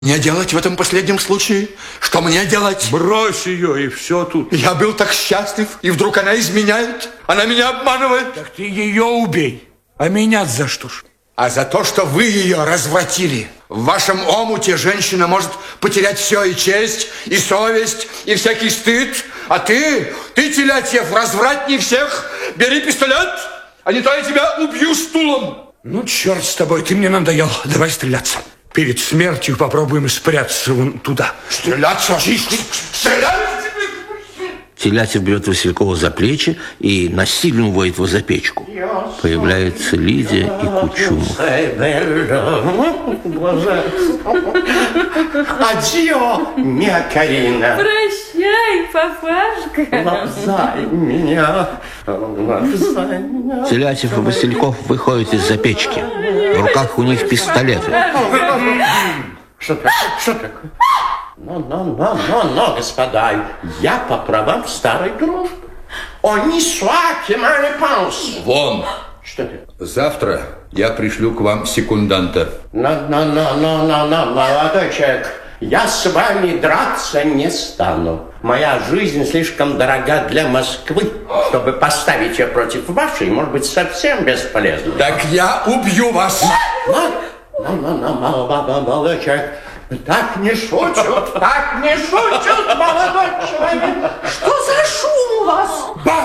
Мне делать в этом последнем случае? Что мне делать? Брось ее, и все тут. Я был так счастлив, и вдруг она изменяет. Она меня обманывает. Так ты ее убей. А меня за что ж? А за то, что вы ее развратили. В вашем омуте женщина может потерять все: и честь, и совесть, и всякий стыд. А ты, Телятьев, развратней всех. Бери пистолет, а не то я тебя убью стулом. Ну, черт с тобой, ты мне надоел. Давай стреляться. Перед смертью попробуем спрятаться вон туда. Стреляться? Стрелять! Телятьев берет Василькова за плечи и насильно уводит его за печку. Появляется Лидия и Кучумов. Адьё, мя Карина. Прощай, папашка. Лапзай меня. Телятьев и Васильков выходят из-за печки. В руках у них пистолеты. Что такое? Но, господа, я по правам старой дружбы. Он не сваки, мои панс. Вон. Что это? Завтра я пришлю к вам секунданта. Молодой человек, я с вами драться не стану. Моя жизнь слишком дорога для Москвы, чтобы поставить ее против вашей, может быть, совсем бесполезно. Так я убью вас. Молодой человек, так не шутят, молодой человек. Что за шум у вас?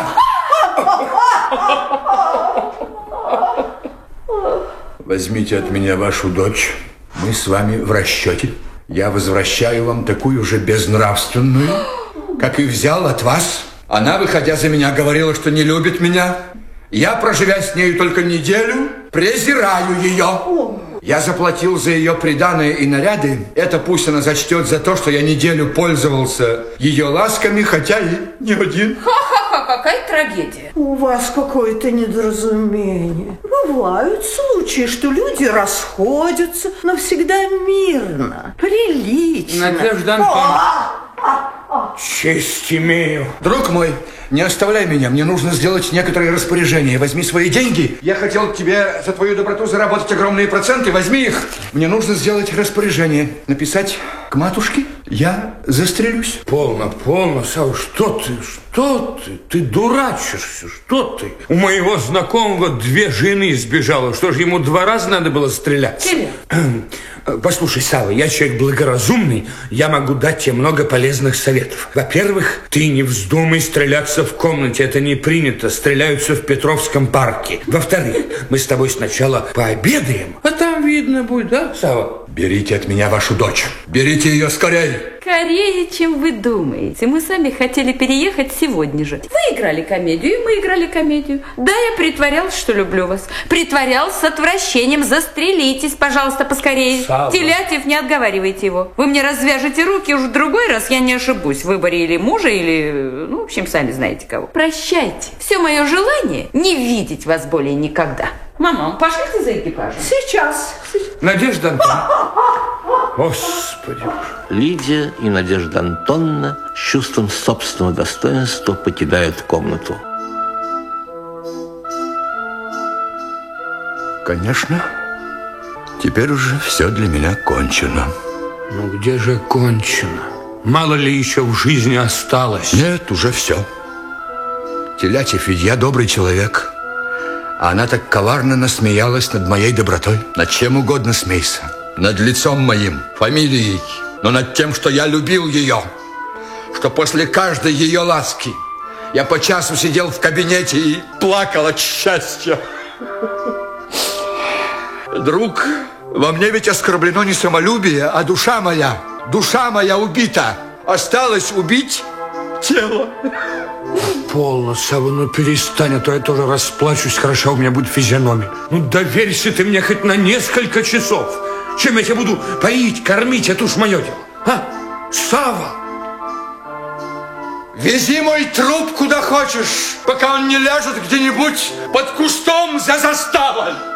Возьмите от меня вашу дочь. Мы с вами в расчете. Я возвращаю вам такую же безнравственную, как и взял от вас. Она, выходя за меня, говорила, что не любит меня. Я, проживя с нею только неделю, презираю ее. Я заплатил за ее приданое и наряды. Это пусть она зачтет за то, что я неделю пользовался ее ласками, хотя и не один. Ха-ха-ха, какая трагедия. У вас какое-то недоразумение. Бывают случаи, что люди расходятся, но всегда мирно, прилично. Надежда Антоновна, честь имею. Друг мой, не оставляй меня, мне нужно сделать некоторые распоряжения. Возьми свои деньги. Я хотел тебе за твою доброту заработать огромные проценты. Возьми их. Мне нужно сделать распоряжение. Написать к матушке. Я застрелюсь. Полно, Сава, что ты? Ты дурачишься, что ты? У моего знакомого 2 жены сбежало. Что ж, ему 2 раза надо было стрелять? Послушай, Сава, я человек благоразумный, я могу дать тебе много полезных советов. Во-первых, ты не вздумай стреляться в комнате, это не принято, стреляются в Петровском парке. Во-вторых, мы с тобой сначала пообедаем, а там видно будет, да, Сава? Берите от меня вашу дочь. Берите ее скорее. Скорее, чем вы думаете. Мы сами хотели переехать сегодня же. Вы играли комедию, и мы играли комедию. Да, я притворялся, что люблю вас. Притворялся с отвращением. Застрелитесь, пожалуйста, поскорее. Сава. Телятьев, не отговаривайте его. Вы мне развяжете руки, уж в другой раз я не ошибусь. В выборе или мужа, или... Ну, в общем, сами знаете кого. Прощайте. Все мое желание не видеть вас более никогда. Мама, пошлите за экипажем? Сейчас. Надежда Антоновна. Господи. Лидия и Надежда Антоновна с чувством собственного достоинства покидают комнату. Конечно, теперь уже все для меня кончено. Ну где же кончено? Мало ли еще в жизни осталось? Нет, уже все. Телятьев, ведь я добрый человек. А она так коварно насмеялась над моей добротой. Над чем угодно смейся. Над лицом моим, фамилией. Но над тем, что я любил ее. Что после каждой ее ласки я по часу сидел в кабинете и плакал от счастья. Друг, во мне ведь оскорблено не самолюбие, а душа моя. Душа моя убита. Осталось убить тело. Полно, Сава, ну перестань, а то я тоже расплачусь, хорошо у меня будет физиономия. Ну доверься ты мне хоть на несколько часов. Чем я тебя буду поить, кормить, это уж мое дело. А, Сава! Вези мой труп куда хочешь, пока он не ляжет где-нибудь под кустом за заставой.